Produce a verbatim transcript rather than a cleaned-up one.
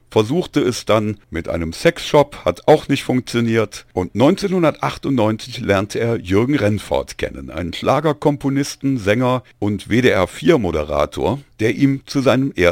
versuchte es dann mit einem Sexshop, hat auch nicht funktioniert. Und neunzehnhundertachtundneunzig lernte er Jürgen Rennfort kennen, einen Schlagerkomponisten, Sänger und W D R vier Moderator, der ihm zu seinem ersten